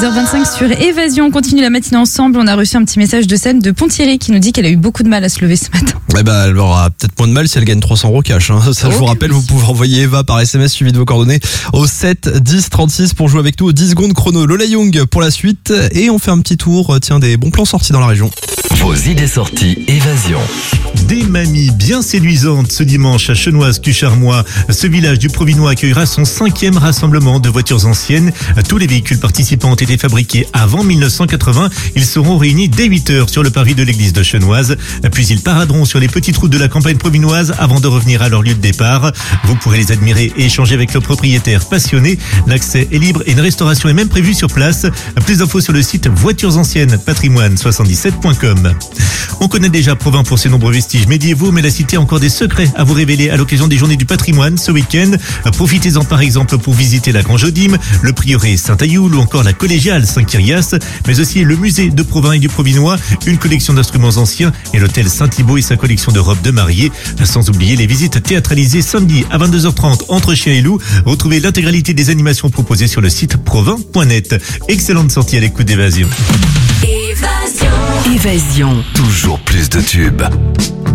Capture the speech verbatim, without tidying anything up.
six heures vingt-cinq sur Évasion. On continue la matinée ensemble. On a reçu un petit message de Sam de Ponthierry qui nous dit qu'elle a eu beaucoup de mal à se lever ce matin. Eh ben, elle aura peut-être moins de mal si elle gagne trois cents euros cash. Hein. Ça, je vous rappelle, vous pouvez envoyer Eva par S M S suivi de vos coordonnées au sept dix trente-six pour jouer avec nous aux dix secondes chrono. Lola Young pour la suite. Et on fait un petit tour, tiens, des bons plans sortis dans la région. Vos idées sorties Évasion. Des mamies bien séduisantes ce dimanche à Chenoise-Cucharmois. Ce village du Provinois accueillera son cinquième rassemblement de voitures anciennes. Tous les véhicules participants ont été fabriqués avant mille neuf cent quatre-vingts. Ils seront réunis dès huit heures sur le parvis de l'église de Chenoise. Puis ils paraderont sur les petites routes de la campagne provinoise avant de revenir à leur lieu de départ. Vous pourrez les admirer et échanger avec leurs propriétaires passionnés. L'accès est libre et une restauration est même prévue sur place. Plus d'infos sur le site voitures anciennes patrimoine soixante-dix-sept point com. On connaît déjà Provins pour ses nombreux vestiges médiévaux, mais la cité a encore des secrets à vous révéler à l'occasion des Journées du patrimoine ce week-end. Profitez-en par exemple pour visiter la Grange Odime, le prieuré Saint-Ayoul ou encore la collégiale Saint-Kyrias, mais aussi le musée de Provins et du Provinois, une collection d'instruments anciens et l'hôtel Saint-Thibault et sa collection de robes de mariée. Sans oublier les visites théâtralisées samedi à vingt-deux heures trente entre Chien et Loup. Retrouvez l'intégralité des animations proposées sur le site provins point net. Excellente sortie à l'écoute d'Évasion. Évasion. Toujours plus de tubes.